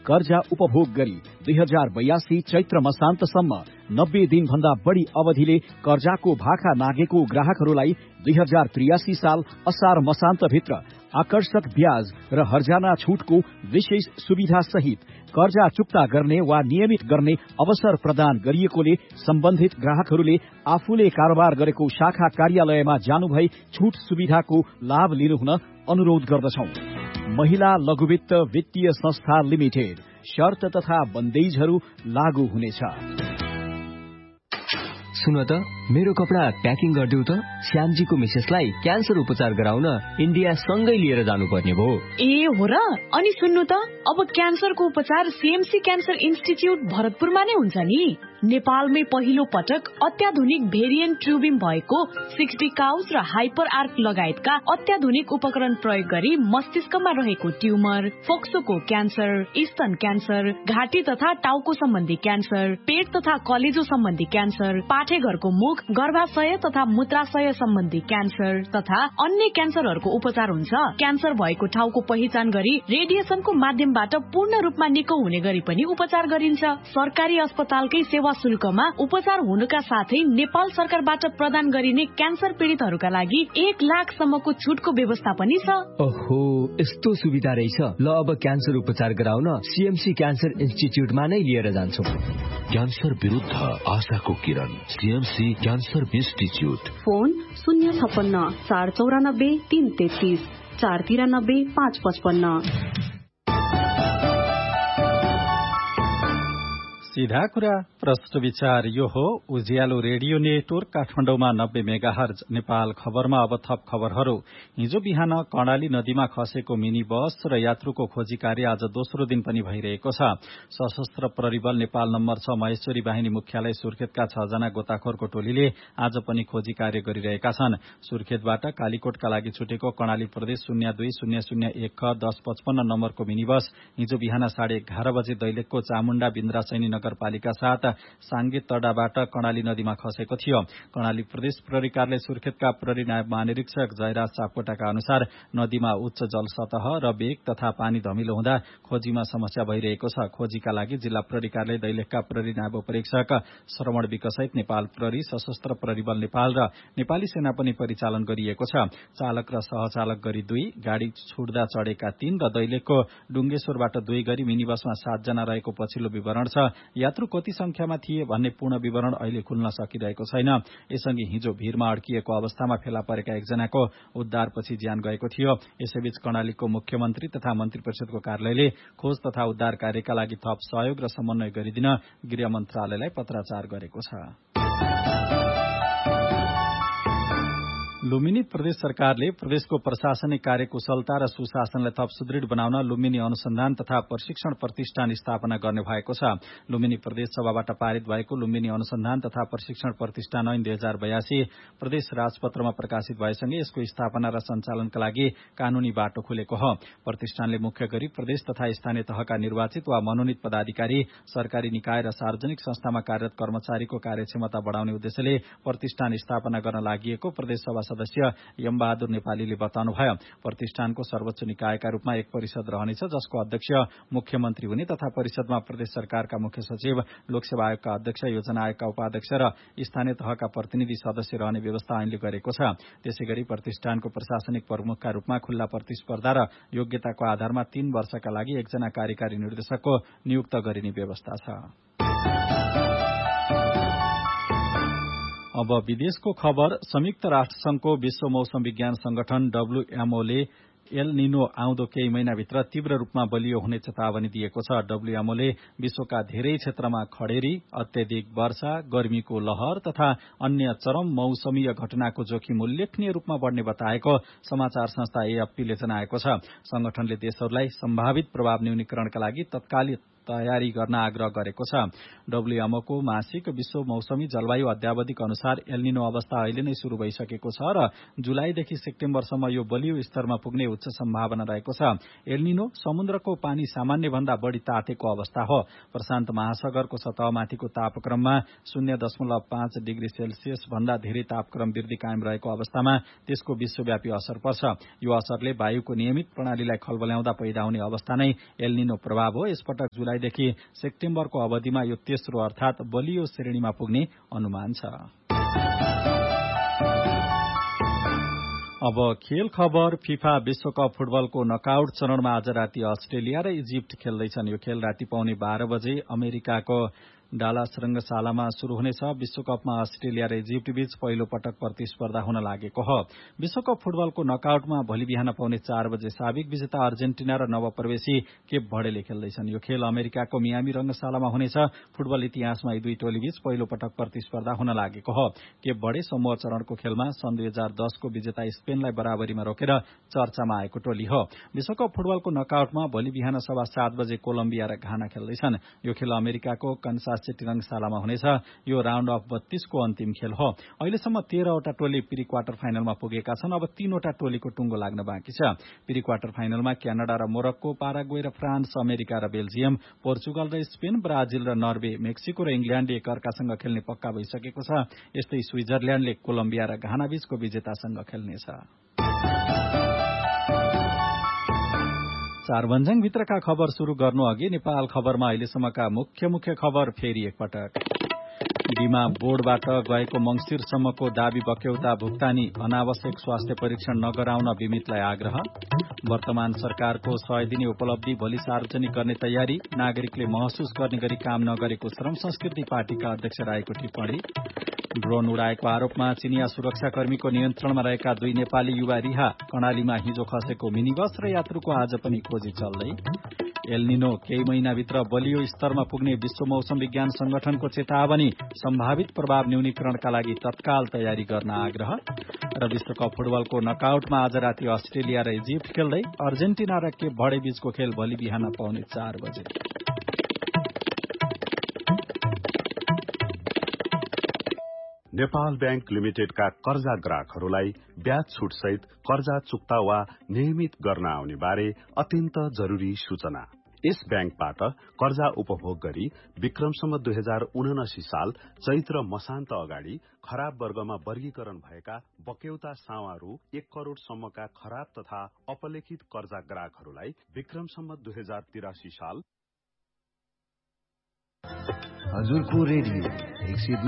कर्जा उपभोग गरी 2082 चैत्र मसान्तसम्म 90 दिनभन्दा बढी अवधिले कर्जाको भाखा नागेको ग्राहकहरूलाई 2083 साल असार मसान्तभित्र आकर्षक ब्याज र हर्जाना छुटको विशेष सुविधा सहित कर्जा चुक्ता गर्ने वा नियमित गर्ने अवसर प्रदान गरिएकोले सम्बन्धित ग्राहकहरूले आफूले कारोबार गरेको शाखा कार्यालयमा जानुभई छुट सुविधाको लाभ लिनुहुन अनुरोध गर्दछौं। महिला लघुवित्त वित्तीय संस्था लिमिटेड शर्त तथा बन्देजहरू लागू हुनेछ। सुन त मेरो कपडा प्याकिङ गरिदेऊ त। श्यामजीको मिसेसलाई क्यान्सर उपचार गराउन इन्डिया सँगै लिएर जानुपर्ने भयो। ए हो र? अनि सुन्नु त, अब क्यान्सरको उपचार सीएमसी क्यान्सर इन्स्टिच्युट भरतपुरमा नै हुन्छ नि। नेपालमै पहिलो पटक अत्याधुनिक भेरिएन्ट ट्युबिम भएको 60 काउज र हाइपर आर्क लगायतका अत्याधुनिक उपकरण प्रयोग गरी मस्तिष्कमा रहेको ट्युमर, फोक्सोको क्यान्सर, स्तन क्यान्सर, घाँटी तथा टाउको सम्बन्धी क्यान्सर, पेट तथा कलेजो सम्बन्धी क्यान्सर, पाठेघरको मुख, गर्भाशय तथा मूत्राशय सम्बन्धी क्यान्सर तथा अन्य क्यान्सरहरूको उपचार हुन्छ। क्यान्सर भएको ठाउँको पहिचान गरी रेडिएसनको माध्यमबाट पूर्ण रूपमा निको हुने गरी पनि उपचार गरिन्छ। सरकारी अस्पतालकै सेवा शुल्कमा उपचार हुनुका साथै नेपाल सरकारबाट प्रदान गरिने क्यान्सर पीडितहरूका लागि 1 लाखसम्मको छुटको व्यवस्था पनि छ। ओहो, यस्तो सुविधा रहेछ। ल अब क्यान्सर उपचार गराउन सीएमसी क्यान्सर इन्स्टिच्युटमा नै लिएर जान्छौं। क्यान्सर विरुद्ध आशाको किरण, सीएमसी क्यान्सर इन्स्टिच्युट। फोन 056 494 333 493 555। सीधा कुरा प्रश्न विचार यो हो। उज्यालो रेडियो नेटवर्क काठमाडौँमा 90 मेगाहर्ज। नेपाल खबरमा अब थप खबरहरू। हिजो बिहान कर्णाली नदीमा खसेको मिनी बस र यात्रुको खोजी कार्य आज दोस्रो दिन पनि भइरहेको छ। सशस्त्र प्रहरी बल नेपाल नम्बर 6 महेश्वरी बाहिनी मुख्यालय सुर्खेतका 6 जना गोताखोरको टोलीले आज पनि खोजी कार्य गरिरहेका छन्। सुर्खेतबाट कालीकोटका लागि छुटेको कर्णाली प्रदेश 020001 ख 1055 नम्बरको मिनी बस हिजो बिहान 11:30 बजे दैलेखको चामुण्डा बिन्द्रासैनी नगरपालिका 7 सांगे तडाबाट कर्णाली नदीमा खसेको थियो। कर्णाली प्रदेश प्रहरी कार्यालय सुर्खेतका प्रहरी नायब महानिरीक्षक जयराज सापकोटाका अनुसार नदीमा उच्च जलसतह र वेग तथा पानी धमिलो हुँदा खोजीमा समस्या भइरहेको छ। खोजीका लागि जिल्ला प्रहरी कार्यालय दैलेखका प्रहरी नायब उपरीक्षक श्रवण विकसहित नेपाल प्रहरी, सशस्त्र प्रहरी बल नेपाल र नेपाली सेना पनि परिचालन गरिएको छ। चालक र सहचालक गरी 2, गाड़ी छुट्दा चढेका 3 र दैलेखको डुङ्गेश्वरबाट 2 गरी मिनी बसमा 7 जना रहेको पछिल्लो विवरण छ। यात्रु कति संख्यामा थिए भन्ने पूर्ण विवरण अहिले खुल्न सकिरहेको छैन। यसअघि हिजो भीरमा अड्किएको अवस्थामा फेला परेका एकजनाको उद्धारपछि ज्यान गएको थियो। यसैबीच कर्णालीको मुख्यमन्त्री तथा मन्त्री परिषदको कार्यालयले खोज तथा उद्धार कार्यका लागि थप सहयोग र समन्वय गरिदिन गृह मन्त्रालयलाई पत्राचार गरेको छ। लुम्बिनी प्रदेश सरकारले प्रदेशको प्रशासनिक कार्यकुशलता र सुशासनलाई थप सुदृढ बनाउन लुम्बिनी अनुसन्धान तथा प्रशिक्षण प्रतिष्ठान स्थापना गर्ने भएको छ। लुम्बिनी प्रदेश सभाबाट पारित भएको लुम्बिनी अनुसन्धान तथा प्रशिक्षण प्रतिष्ठान ऐन 2082 प्रदेश राजपत्रमा प्रकाशित भएसँगै यसको स्थापना र सञ्चालनका लागि कानूनी बाटो खुलेको हो। प्रतिष्ठानले मुख्य गरी प्रदेश तथा स्थानीय तहका निर्वाचित वा मनोनित पदाधिकारी, सरकारी निकाय र सार्वजनिक संस्थामा कार्यरत कर्मचारीको कार्यक्षमता बढ़ाउने उद्देश्यले प्रतिष्ठान स्थापना गर्न लागि प्रदेश सभा सदस्य यमबहादुर नेपालीले बताउनुभयो। प्रतिष्ठानको सर्वोच्च निकायका रूपमा एक परिषद रहनेछ, जसको अध्यक्ष मुख्यमन्त्री हुने तथा परिषदमा प्रदेश सरकारका मुख्य सचिव, लोकसेवा आयोगका अध्यक्ष, योजना आयोगका उपाध्यक्ष र स्थानीय तहका प्रतिनिधि सदस्य रहने व्यवस्था ऐनले गरेको छ। त्यसैगरी प्रतिष्ठानको प्रशासनिक प्रमुखका रूपमा खुल्ला प्रतिस्पर्धा र योग्यताको आधारमा 3 वर्षका लागि एकजना कार्यकारी निर्देशकको नियुक्त गरिने व्यवस्था छ। अब विदेशको खबर। संयुक्त राष्ट्र संघको विश्व मौसम विज्ञान संगठन WMO ले एल निनो आउँदो केही महिनाभित्र तीव्र रूपमा बलियो हुने चेतावनी दिएको छ। WMO ले विश्वका धेरै क्षेत्रमा खडेरी, अत्यधिक वर्षा, गर्मीको लहर तथा अन्य चरम मौसमीय घटनाको जोखिम उल्लेखनीय रूपमा बढ्ने बताएको समाचार संस्था AFP ले जनाएको छ। संगठनले देशहरूलाई सम्भावित प्रभाव न्यूनीकरणका लागि तत्कालीन तयारी गर्न आग्रह गरेको छ। डब्ल्युएमओको मासिक विश्व मौसमी जलवायु अध्यावधिक अनुसार एल्निनो अवस्था अहिले नै शुरू भइसकेको छ र जुलाईदेखि सेप्टेम्बरसम्म यो बलियो स्तरमा पुग्ने उच्च सम्भावना रहेको छ। एल्निनो समुद्रको पानी सामान्य भन्दा बढ़ी तातेको अवस्था हो। प्रशान्त महासागरको सतहमाथिको तापक्रममा 0.5 डिग्री सेल्सियस भन्दा धेरै तापक्रम वृद्धि कायम रहेको अवस्थामा त्यसको विश्वव्यापी असर पर्छ। यो असरले वायुको नियमित प्रणालीलाई खलबल्याउँदा पैदा हुने अवस्था नै एल्निनो प्रभाव हो। यसपटक जुलाईदेखि सेप्टेम्बरको अवधिमा यो तेस्रो अर्थात बलियो श्रेणीमा पुग्ने अनुमान छ। अब खेल खबर। फिफा विश्वकप फुटबलको नकआउट चरणमा आज राति अस्ट्रेलिया र इजिप्ट खेल्दैछन्। यो खेल राति पाउने 12 बजे अमेरिकाको डालास रंगशालामा शुरू हुनेछ। विश्वकपमा अस्ट्रेलिया र इजिप्ट बीच पहिलो पटक प्रतिस्पर्धा हुन लागेको हो। विश्वकप फुटबलको नकआउटमा भोलि बिहान पाउने 4 बजे साबिक विजेता अर्जेन्टिना र नवप्रवेशी केप भर्डेले खेल्दैछन्। यो खेल अमेरिकाको मियामी रंगशालामा हुनेछ। फुटबल इतिहासमा यी दुई टोली बीच पहिलो पटक प्रतिस्पर्धा हुन लागेको हो। केप भर्डे समूह चरणको खेलमा सन् 2010 को विजेता स्पेनलाई बराबरीमा रोकेर चर्चामा आएको टोली हो। विश्वकप फुटबलको नकआउटमा भोलि बिहान 7:15 बजे कोलम्बिया र घाना खेल्दैछन्। यो खेल अमेरिकाको कन्सास सिटी रंगशालामा हुनेछ। यो राउण्ड अफ 32 को अन्तिम खेल हो। अहिलेसम्म 13 वटा टोली प्री क्वार्टर फाइनलमा पुगेका छन्। अब 3 वटा टोलीको टुंगो लाग्न बाँकी छ। प्री क्वार्टर फाइनलमा क्यानाडा र मोरक्को, पाराग्वे र फ्रान्स, अमेरिका र बेल्जियम, पोर्चुगल र स्पेन, ब्राजिल र नर्वे, मेक्सिको र इंग्ल्याण्डले एकअर्कासँग खेल्ने पक्का भइसकेको छ। यस्तै स्विजरल्याण्डले कोलम्बिया र घाना बीचको विजेतासँग खेल्नेछ। चारभन्ज्याङ भित्रका खबर शुरू गर्नु अघि नेपाल खबरमा अहिलेसम्मका मुख्य खबर फेरि एकपटक। बीमा बोर्डबाट गएको मंसिरसम्मको दाबी बक्यौता भुक्तानी, अनावश्यक स्वास्थ्य परीक्षण नगराउन बिमितलाई आग्रह। वर्तमान सरकारको 100 दिने उपलब्धि भोलि सार्वजनिक गर्ने तयारी, नागरिकले महसुस गर्ने गरी काम नगरेको श्रम संस्कृति पार्टीका अध्यक्ष राईको टिप्पणी। ड्रोन उडाएको आरोपमा चिनिया सुरक्षाकर्मीको नियन्त्रणमा रहेका 2 नेपाली युवा रिहा। कर्णालीमा हिजो खसेको मिनी बस र यात्रुको आज पनि खोजी चल्दै। एल्निनो केही महिनाभित्र बलियो स्तरमा पुग्ने विश्व मौसम विज्ञान संगठनको चेतावनी, सम्भावित प्रभाव न्यूनीकरणका लागि तत्काल तयारी गर्न आग्रह। र विश्वकप फुटबलको नकआउटमा आज राति अस्ट्रेलिया र इजिप्ट खेल्दै। अर्जेन्टिना र केप भर्डे बीचको खेल भोलि बिहान पाउने 4 बजे। नेपाल बैंक लिमिटेडका कर्जा ग्राहकहरूलाई ब्याज छुट सहित कर्जा चुक्ता वा नियमित गर्न आउने बारे अत्यन्त जरूरी सूचना। यस बैंकबाट कर्जा उपभोग गरी विक्रमसम्म 2079 साल चैत्र मसान्त अगाडि खराब वर्गमा वर्गीकरण भएका बक्यौता सावा रु 1 करोड़ सम्मका खराब तथा अपलेखित कर्जा ग्राहकहरूलाई विक्रमसम्म 2083 साल हजुरको रेडियो 102